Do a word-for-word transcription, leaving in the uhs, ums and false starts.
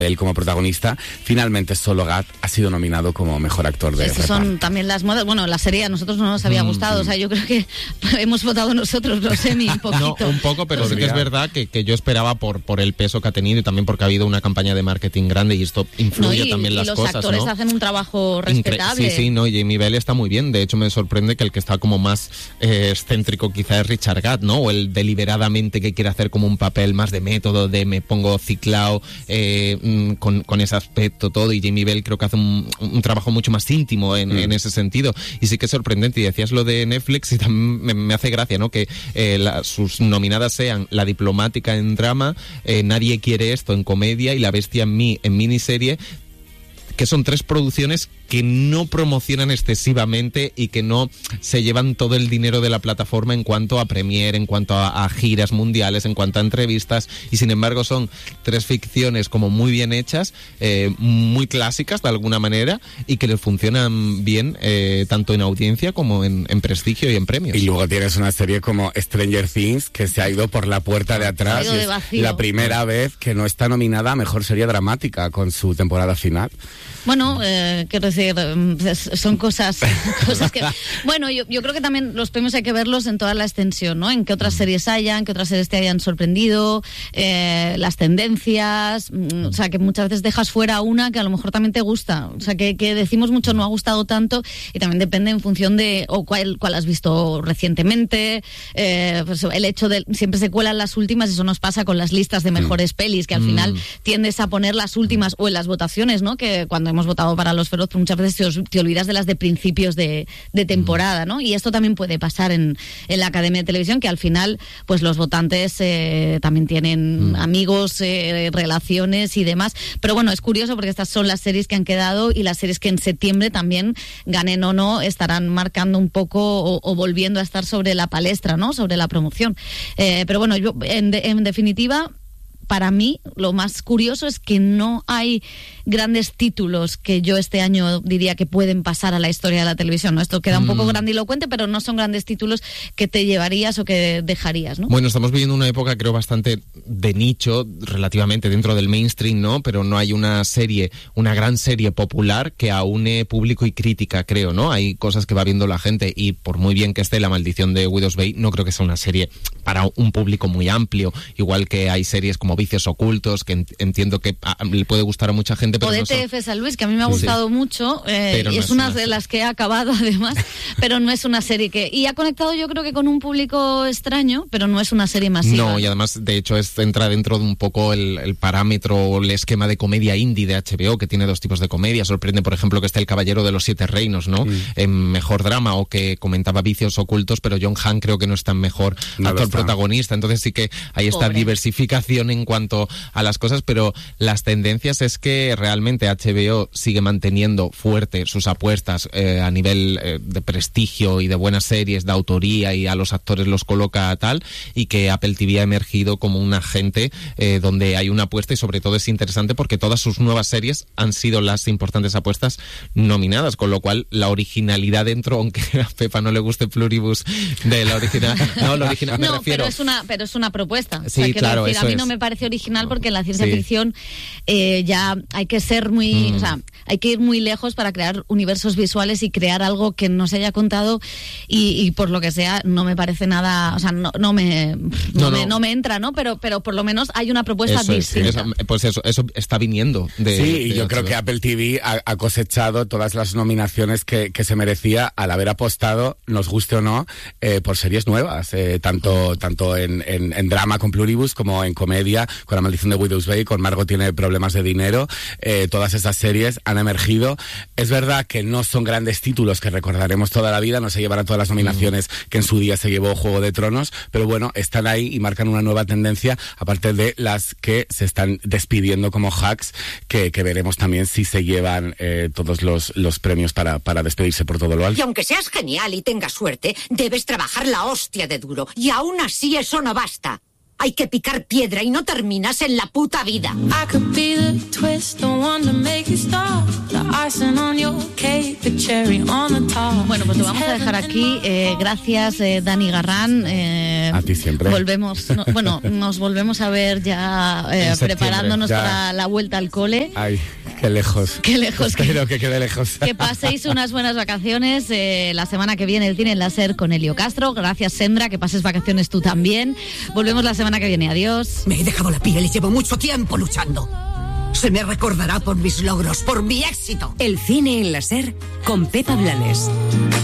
él como protagonista. Finalmente solo Gad ha sido nominado como mejor actor de Estas son también las modas. Bueno, la serie a nosotros no nos había gustado, mm. o sea, yo creo que hemos votado nosotros los Emmy un poquito. No, un poco, pero sí que es verdad que, que yo esperaba por, por el peso que ha tenido y también porque ha habido una campaña de marketing grande y esto influye no, y, también y las los cosas, actores ¿no? hacen un trabajo respetable. Incre- sí, sí, no, y Jamie Bell está muy bien. De hecho, me sorprende que el que está como más eh, excéntrico quizá es Richard Gad, ¿no? O el deliberadamente que quiere hacer como un papel más de método, de me pongo ciclao, eh, con, con ese aspecto todo, y Jamie Bell creo que hace un, un trabajo mucho más íntimo en, mm. en ese sentido, y sí que es sorprendente. Y decías lo de Netflix y también me, me hace gracia, ¿no? Que eh, la, sus nominadas sean La diplomática en drama, eh, Nadie quiere esto en comedia y La bestia en mí en miniserie, que son tres producciones que no promocionan excesivamente y que no se llevan todo el dinero de la plataforma en cuanto a premiere, en cuanto a, a giras mundiales, en cuanto a entrevistas, y sin embargo son tres ficciones como muy bien hechas, eh, muy clásicas de alguna manera, y que les funcionan bien eh, tanto en audiencia como en, en prestigio y en premios. Y luego tienes una serie como Stranger Things, que se ha ido por la puerta de atrás, de es la primera vez que no está nominada a Mejor Serie Dramática con su temporada final. Bueno, eh, quiero decir, son cosas, cosas que... Bueno, yo, yo creo que también los premios hay que verlos en toda la extensión, ¿no? En qué otras series hayan, qué otras series te hayan sorprendido, eh, las tendencias, o sea, que muchas veces dejas fuera una que a lo mejor también te gusta, o sea, que, que decimos mucho no ha gustado tanto, y también depende en función de o cuál, cuál has visto recientemente, eh, pues el hecho de siempre se cuelan las últimas, eso nos pasa con las listas de mejores mm. pelis, que al final mm. tiendes a poner las últimas, o en las votaciones, ¿no? Que cuando hemos votado para Los Feroz, muchas veces te, te olvidas de las de principios de, de temporada, ¿no? Y esto también puede pasar en, en la Academia de Televisión, que al final, pues los votantes eh, también tienen mm. amigos, eh, relaciones y demás. Pero bueno, es curioso porque estas son las series que han quedado, y las series que en septiembre también, ganen o no, estarán marcando un poco o, o volviendo a estar sobre la palestra, ¿no? Sobre la promoción. Eh, pero bueno, yo en, de, en definitiva, para mí, lo más curioso es que no hay grandes títulos que yo este año diría que pueden pasar a la historia de la televisión, ¿no? Esto queda un poco mm. grandilocuente, pero no son grandes títulos que te llevarías o que dejarías, ¿no? Bueno, estamos viviendo una época, creo, bastante de nicho, relativamente dentro del mainstream, ¿no? Pero no hay una serie, una gran serie popular que aúne público y crítica, creo, ¿no? Hay cosas que va viendo la gente, y por muy bien que esté La maldición de Widow's Bay, no creo que sea una serie para un público muy amplio, igual que hay series como Vicios ocultos, que entiendo que a, le puede gustar a mucha gente, pero o de no T F son... San Luis, que a mí me ha gustado sí. mucho, eh, y no es, es una, una de las que he acabado además, pero no es una serie que... Y ha conectado yo creo que con un público extraño, pero no es una serie masiva. No, y además, de hecho, es, entra dentro de un poco el, el parámetro o el esquema de comedia indie de H B O, que tiene dos tipos de comedia. Sorprende, por ejemplo, que esté El Caballero de los Siete Reinos, ¿no? Mm. En mejor drama, o que comentaba Vicios ocultos, pero John Hamm creo que no está en mejor no actor protagonista. Entonces sí que hay esta Pobre. diversificación en cuanto a las cosas, pero las tendencias es que realmente H B O sigue manteniendo fuerte sus apuestas eh, a nivel eh, de prestigio y de buenas series, de autoría, y a los actores los coloca a tal, y que Apple T V ha emergido como un agente eh, donde hay una apuesta, y sobre todo es interesante porque todas sus nuevas series han sido las importantes apuestas nominadas, con lo cual la originalidad dentro, aunque a Pepa no le guste Pluribus de la original, no, la original me no, refiero. pero es una, pero es una propuesta. Sí, o sea, claro, decir, eso a mí es. no me parece original porque en la ciencia sí. ficción eh, ya hay que ser muy, mm. o sea, hay que ir muy lejos para crear universos visuales y crear algo que no se haya contado, y, y por lo que sea no me parece nada, o sea, no, no me no, no, me no. no me entra, ¿no? Pero pero por lo menos hay una propuesta eso distinta. Es, eso, pues eso, eso está viniendo de, sí, de y yo H B O. creo que Apple T V ha, ha cosechado todas las nominaciones que, que se merecía al haber apostado, nos guste o no, eh, por series nuevas, eh, tanto tanto en, en, en drama con Pluribus como en comedia con La maldición de Widow's Bay, con Margot tiene problemas de dinero. Eh, todas esas series han emergido. Es verdad que no son grandes títulos que recordaremos toda la vida, no se llevarán todas las nominaciones mm. que en su día se llevó Juego de Tronos, pero bueno, están ahí y marcan una nueva tendencia, aparte de las que se están despidiendo como Hacks, que, que veremos también si se llevan eh, todos los, los premios para, para despedirse por todo lo alto. Y aunque seas genial y tengas suerte, debes trabajar la hostia de duro, y aún así eso no basta. Hay que picar piedra y no terminas en la puta vida. Bueno, pues lo vamos a dejar aquí. Eh, gracias, eh, Dani Garrán. Eh, a ti siempre. Volvemos, no, bueno, nos volvemos a ver ya eh, preparándonos ya para la vuelta al cole. Ay, qué lejos. Qué lejos. Espero que, que quede lejos. Que paséis unas buenas vacaciones. Eh, la semana que viene el Cine en Láser con Elio Castro. Gracias, Sendra, que pases vacaciones tú también. Volvemos la semana que viene. Adiós. Me he dejado la piel y llevo mucho tiempo luchando. Se me recordará por mis logros, por mi éxito. El Cine en Láser con Pepa Blanes.